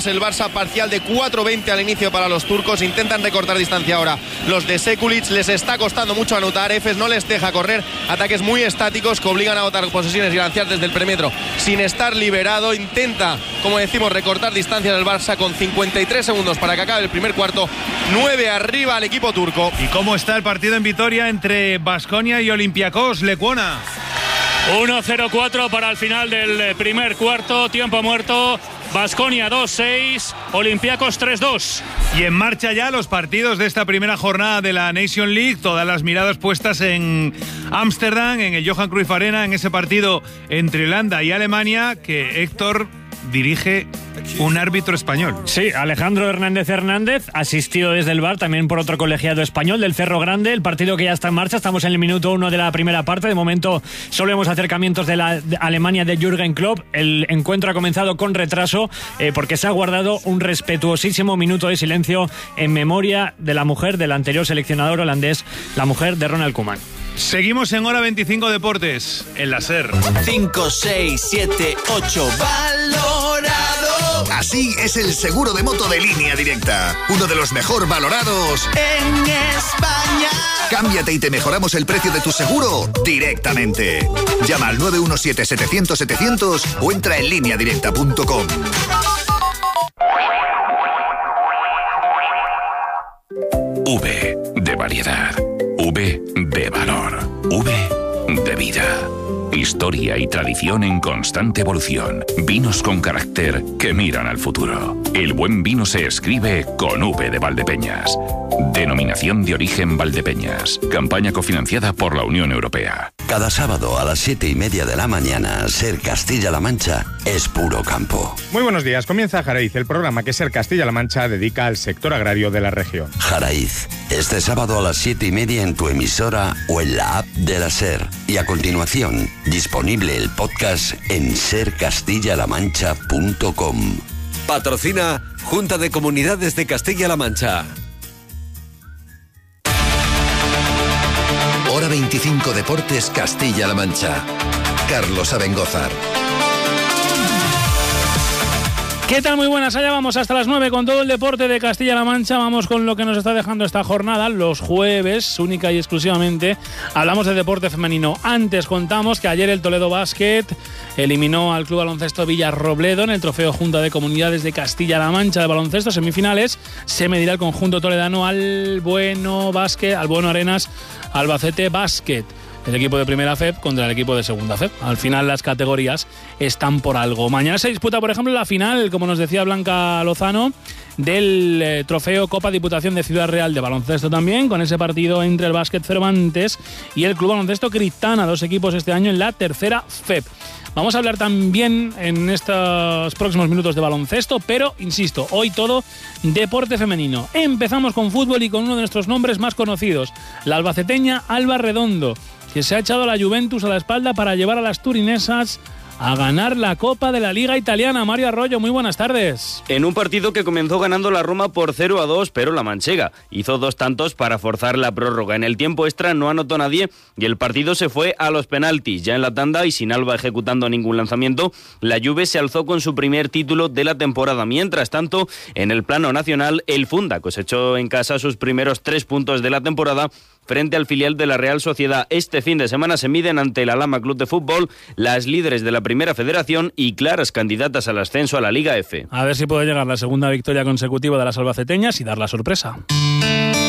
2, el Barça parcial de 4-20 al inicio para los turcos. Intentan recortar distancia ahora los de Sekulic, les está costando mucho anotar. Efes no les deja correr, ataques muy estáticos que obligan a agotar posesiones y lanzar desde el perímetro sin estar liberado. Intenta, como decimos, recortar distancia del Barça con 53 segundos para que acabe el primer cuarto. 9 arriba al equipo turco. ¿Y cómo está el partido en Vitoria entre Baskonia y Olympiacos, Lecuona? 1-0-4 para el final del primer cuarto, tiempo muerto. Baskonia 2-6, Olympiacos 3-2. Y en marcha ya los partidos de esta primera jornada de la Nation League, todas las miradas puestas en Ámsterdam, en el Johan Cruyff Arena, en ese partido entre Holanda y Alemania que Héctor dirige un árbitro español. Sí, Alejandro Hernández, asistido desde el VAR, también por otro colegiado español del Cerro Grande. El partido que ya está en marcha, estamos en el minuto 1 de la primera parte. De momento solo vemos acercamientos de la Alemania de Jürgen Klopp. El encuentro ha comenzado con retraso porque se ha guardado un respetuosísimo minuto de silencio en memoria de la mujer del anterior seleccionador holandés, la mujer de Ronald Koeman. Seguimos en Hora 25 Deportes, en la SER. 5, 6, 7, 8, valorado. Así es el seguro de moto de Línea Directa. Uno de los mejor valorados en España. Cámbiate y te mejoramos el precio de tu seguro directamente. Llama al 917-700-700 o entra en lineadirecta.com. V de variedad. V de valor. V de vida. Historia y tradición en constante evolución. Vinos con carácter que miran al futuro. El buen vino se escribe con V de Valdepeñas. Denominación de origen Valdepeñas. Campaña cofinanciada por la Unión Europea. Cada sábado a las 7:30 de la mañana, Ser Castilla-La Mancha es puro campo. Muy buenos días. Comienza Jaraiz, el programa que Ser Castilla-La Mancha dedica al sector agrario de la región. Jaraiz, este sábado a las 7:30 en tu emisora o en la app de la Ser. Y a continuación, disponible el podcast en sercastillalamancha.com. Patrocina Junta de Comunidades de Castilla-La Mancha. Hora 25 Deportes Castilla-La Mancha. Carlos Abengózar. ¿Qué tal? Muy buenas, allá vamos hasta las 9 con todo el deporte de Castilla-La Mancha. Vamos con lo que nos está dejando esta jornada. Los jueves, única y exclusivamente, hablamos de deporte femenino. Antes contamos que ayer el Toledo Basket eliminó al Club Baloncesto Villarrobledo en el Trofeo Junta de Comunidades de Castilla-La Mancha de baloncesto. Semifinales se medirá el conjunto toledano al Bueno Arenas Albacete Basket. El equipo de primera FEP contra el equipo de segunda FEP. Al final las categorías están por algo. Mañana se disputa, por ejemplo, la final, como nos decía Blanca Lozano, del trofeo Copa Diputación de Ciudad Real de baloncesto también, con ese partido entre el Básquet Cervantes y el Club Baloncesto Cristana, dos equipos este año en la tercera FEP. Vamos a hablar también en estos próximos minutos de baloncesto, pero, insisto, hoy todo deporte femenino. Empezamos con fútbol y con uno de nuestros nombres más conocidos, la albaceteña Alba Redondo, que se ha echado a la Juventus a la espalda para llevar a las turinesas a ganar la Copa de la Liga Italiana. Mario Arroyo, muy buenas tardes. En un partido que comenzó ganando la Roma por 0-2, pero la manchega hizo 2 tantos para forzar la prórroga. En el tiempo extra no anotó nadie y el partido se fue a los penaltis. Ya en la tanda y sin Alba ejecutando ningún lanzamiento, la Juve se alzó con su primer título de la temporada. Mientras tanto, en el plano nacional, el Funda cosechó en casa sus primeros 3 puntos de la temporada frente al filial de la Real Sociedad. Este fin de semana se miden ante el Alhama Club de Fútbol, las líderes de la Primera Federación y claras candidatas al ascenso a la Liga F. A ver si puede llegar la segunda victoria consecutiva de las albaceteñas y dar la sorpresa.